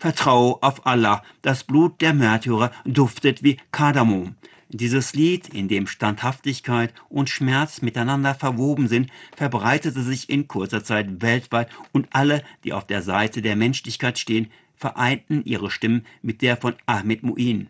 Vertraue auf Allah, das Blut der Märtyrer duftet wie Kardamom. Dieses Lied, in dem Standhaftigkeit und Schmerz miteinander verwoben sind, verbreitete sich in kurzer Zeit weltweit und alle, die auf der Seite der Menschlichkeit stehen, vereinten ihre Stimmen mit der von Ahmed Mu'in.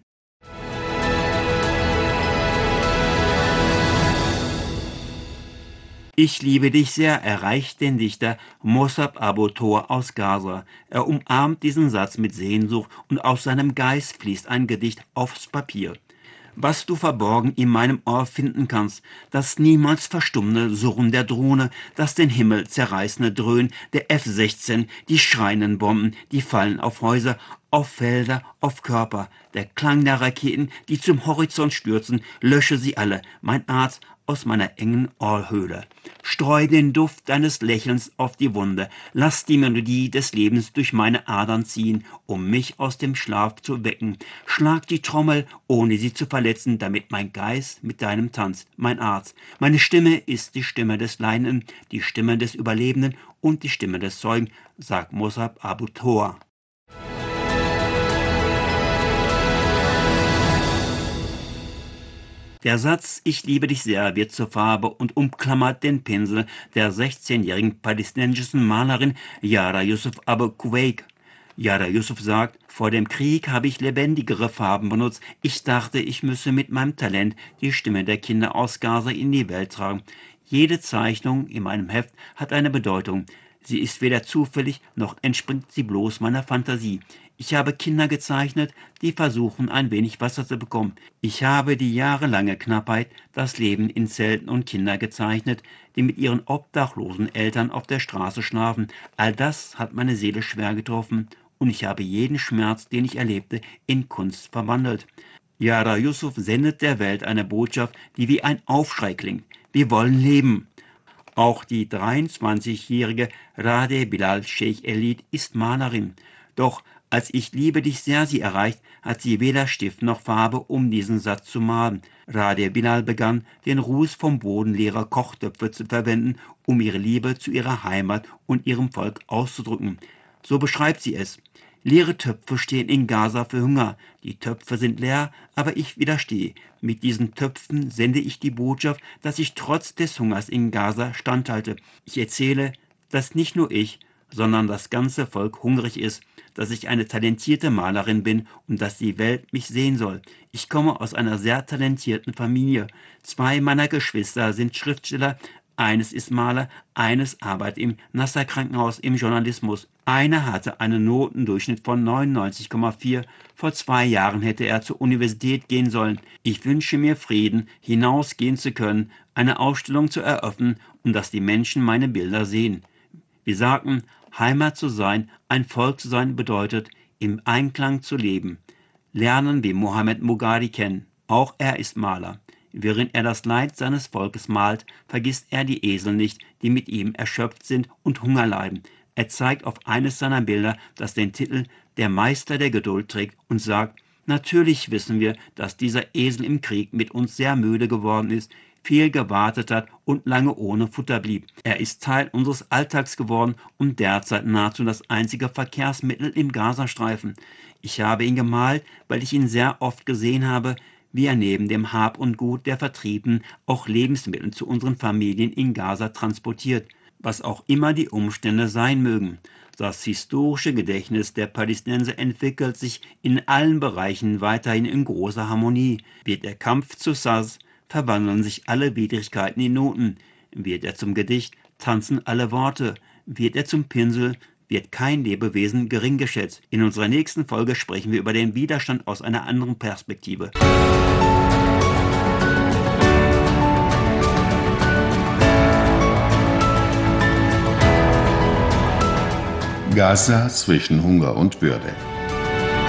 Ich liebe dich sehr erreicht den Dichter Mossab Abu Tor aus Gaza. Er umarmt diesen Satz mit Sehnsucht und aus seinem Geist fließt ein Gedicht aufs Papier. Was du verborgen in meinem Ohr finden kannst, das niemals verstummende Surren der Drohne, das den Himmel zerreißende Dröhnen der F-16, die schreienden Bomben, die fallen auf Häuser, auf Felder, auf Körper, der Klang der Raketen, die zum Horizont stürzen, lösche sie alle, mein Arzt, aus meiner engen Ohrhöhle. Streu den Duft deines Lächelns auf die Wunde, lass die Melodie des Lebens durch meine Adern ziehen, um mich aus dem Schlaf zu wecken. Schlag die Trommel, ohne sie zu verletzen, damit mein Geist mit deinem tanzt, mein Arzt. Meine Stimme ist die Stimme des Leidenden, die Stimme des Überlebenden und die Stimme des Zeugen, sagt Mossab Abu Tor. Der Satz »Ich liebe dich sehr« wird zur Farbe und umklammert den Pinsel der 16-jährigen palästinensischen Malerin Yara Yusuf Abu Kuwait. Yara Yusuf sagt, vor dem Krieg habe ich lebendigere Farben benutzt. Ich dachte, ich müsse mit meinem Talent die Stimme der Kinder aus Gaza in die Welt tragen. Jede Zeichnung in meinem Heft hat eine Bedeutung. Sie ist weder zufällig, noch entspringt sie bloß meiner Fantasie. Ich habe Kinder gezeichnet, die versuchen, ein wenig Wasser zu bekommen. Ich habe die jahrelange Knappheit, das Leben in Zelten und Kinder gezeichnet, die mit ihren obdachlosen Eltern auf der Straße schlafen. All das hat meine Seele schwer getroffen und ich habe jeden Schmerz, den ich erlebte, in Kunst verwandelt. Yara Yusuf sendet der Welt eine Botschaft, die wie ein Aufschrei klingt. Wir wollen leben. Auch die 23-jährige Radeh Bilal Sheikh Elid ist Malerin. Doch als Ich liebe dich sehr sie erreicht, hat sie weder Stift noch Farbe, um diesen Satz zu malen. Radeh Bilal begann, den Ruß vom Boden leerer Kochtöpfe zu verwenden, um ihre Liebe zu ihrer Heimat und ihrem Volk auszudrücken. So beschreibt sie es. Leere Töpfe stehen in Gaza für Hunger. Die Töpfe sind leer, aber ich widerstehe. Mit diesen Töpfen sende ich die Botschaft, dass ich trotz des Hungers in Gaza standhalte. Ich erzähle, dass nicht nur ich, sondern das ganze Volk hungrig ist, dass ich eine talentierte Malerin bin und dass die Welt mich sehen soll. Ich komme aus einer sehr talentierten Familie. 2 meiner Geschwister sind Schriftsteller, eines ist Maler, eines arbeitet im Nasser-Krankenhaus im Journalismus. Einer hatte einen Notendurchschnitt von 99,4. Vor 2 Jahren hätte er zur Universität gehen sollen. Ich wünsche mir Frieden, hinausgehen zu können, eine Ausstellung zu eröffnen und dass die Menschen meine Bilder sehen. Wir sagten, Heimat zu sein, ein Volk zu sein bedeutet, im Einklang zu leben. Lernen wir Mohammed Mughadi kennen. Auch er ist Maler. Während er das Leid seines Volkes malt, vergisst er die Esel nicht, die mit ihm erschöpft sind und Hunger leiden. Er zeigt auf eines seiner Bilder, das den Titel »Der Meister der Geduld« trägt und sagt, natürlich wissen wir, dass dieser Esel im Krieg mit uns sehr müde geworden ist, viel gewartet hat und lange ohne Futter blieb. Er ist Teil unseres Alltags geworden und derzeit nahezu das einzige Verkehrsmittel im Gazastreifen. Ich habe ihn gemalt, weil ich ihn sehr oft gesehen habe, wie er neben dem Hab und Gut der Vertriebenen auch Lebensmittel zu unseren Familien in Gaza transportiert, was auch immer die Umstände sein mögen. Das historische Gedächtnis der Palästinenser entwickelt sich in allen Bereichen weiterhin in großer Harmonie. Wird der Kampf zu Saz, verwandeln sich alle Widrigkeiten in Noten. Wird er zum Gedicht, tanzen alle Worte. Wird er zum Pinsel, wird kein Lebewesen gering geschätzt. In unserer nächsten Folge sprechen wir über den Widerstand aus einer anderen Perspektive. Gaza zwischen Hunger und Würde.